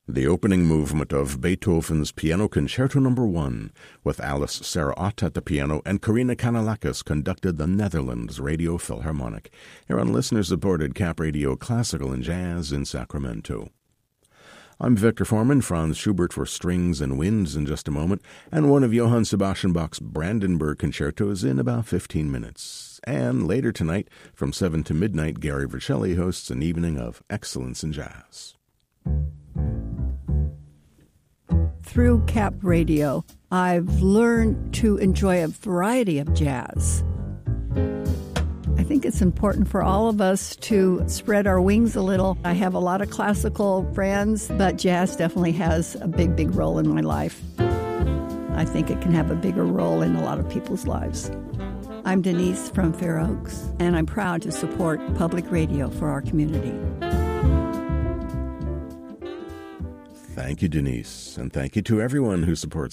The opening movement of Beethoven's Piano Concerto No. 1, with Alice Sarah Ott at the piano and Karina Kanalakis conducted the Netherlands Radio Philharmonic, here on listener-supported Cap Radio Classical and Jazz in Sacramento. I'm Victor Foreman, Franz Schubert for strings and winds in just a moment, and one of Johann Sebastian Bach's Brandenburg concertos in about 15 minutes. And later tonight, from 7 to midnight, Gary Vercelli hosts an evening of excellence in jazz. Through Cap Radio, I've learned to enjoy a variety of jazz. I think it's important for all of us to spread our wings a little. I have a lot of classical friends, but jazz definitely has a big, big role in my life. I think it can have a bigger role in a lot of people's lives. I'm Denise from Fair Oaks, and I'm proud to support public radio for our community. Thank you, Denise, and thank you to everyone who supports